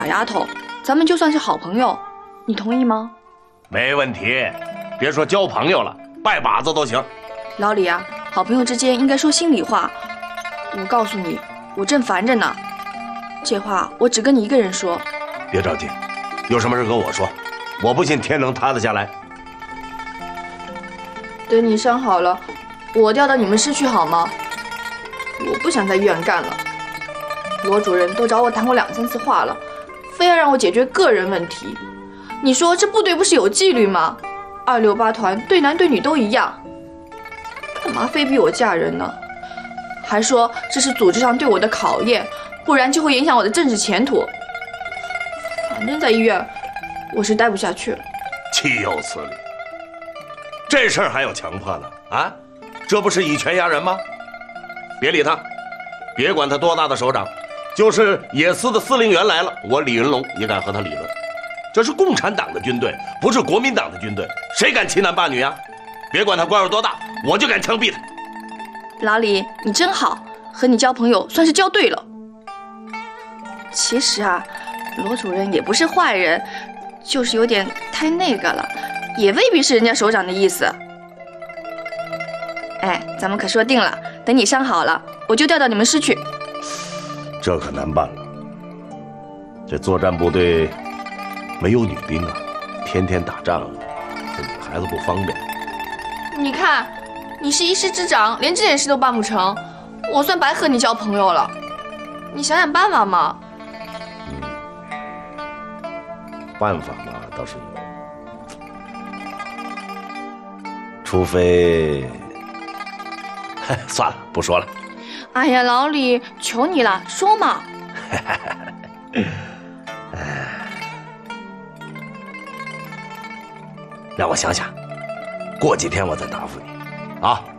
小丫头，咱们就算是好朋友，你同意吗？ 没问题，别说交朋友了，拜把子都行。 老李啊，好朋友之间应该说心里话。我告诉你，我正烦着呢。这话我只跟你一个人说。 别着急，有什么事跟我说，我不信天能塌得下来。 等你伤好了，我调到你们市去好吗？我不想在医院干了。罗主任都找我谈过2、3次话了，非要让我解决个人问题。你说这部队不是有纪律吗？268团对男对女都一样，干嘛非逼我嫁人呢？还说这是组织上对我的考验，不然就会影响我的政治前途。反正在医院，我是待不下去了。 岂有此理！这事儿还有强迫呢？啊，这不是以权压人吗？别理他，别管他多大的首长，就是野司的司令员来了，我李云龙也敢和他理论。这是共产党的军队，不是国民党的军队，谁敢欺男霸女啊？别管他官有多大，我就敢枪毙他。 老李，你真好，和你交朋友算是交对了。其实啊，罗主任也不是坏人，就是有点太那个了，也未必是人家首长的意思。哎，咱们可说定了，等你伤好了，我就调到你们师去。 这可难办了，这作战部队没有女兵啊，天天打仗，这女孩子不方便。 你看，你是一师之长，连这点事都办不成，我算白和你交朋友了。你想想办法嘛。 办法嘛，倒是有，除非，算了，不说了。 哎呀，老李，求你了，说嘛。 让我想想，过几天我再答复你，啊。